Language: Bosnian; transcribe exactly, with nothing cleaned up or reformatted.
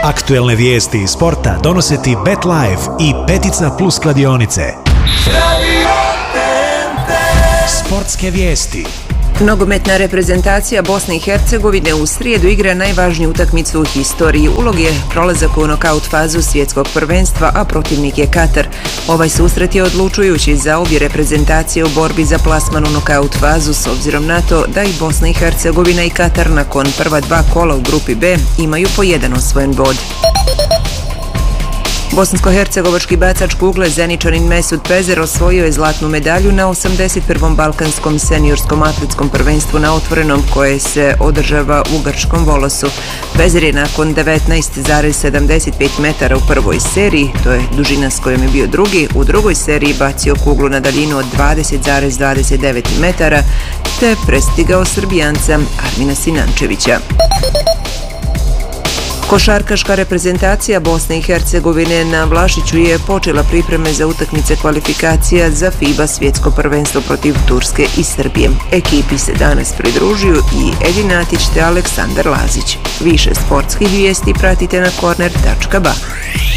Aktuelne vijesti iz sporta donose ti BetLife i Petica Plus kladionice. Sportske vijesti. Nogometna reprezentacija Bosne i Hercegovine u srijedu igra najvažniju utakmicu u historiji. Ulog je prolazak u nokaut fazu svjetskog prvenstva, a protivnik je Katar. Ovaj susret je odlučujući za obje reprezentacije u borbi za plasman u nokaut fazu, s obzirom na to da i Bosna i Hercegovina i Katar nakon prva dva kola u grupi B imaju po jedan osvojen bod. Bosansko-hercegovački bacač kugle Zeničanin Mesut Pezer osvojio je zlatnu medalju na osamdeset prvom Balkanskom seniorskom atletskom prvenstvu na otvorenom koje se održava u grčkom Volosu. Pezer je nakon devetnaest zarez sedamdeset pet metara u prvoj seriji, to je dužina s kojom je bio drugi, u drugoj seriji bacio kuglu na daljinu od dvadeset zarez dvadeset devet metara te prestigao Srbijanca Armina Sinančevića. Košarkaška reprezentacija Bosne i Hercegovine na Vlašiću je počela pripreme za utakmice kvalifikacija za FIBA svjetsko prvenstvo protiv Turske i Srbije. Ekipi se danas pridružuju i Edin Atić te Aleksandar Lazić. Više sportskih vijesti pratite na korner tačka ba.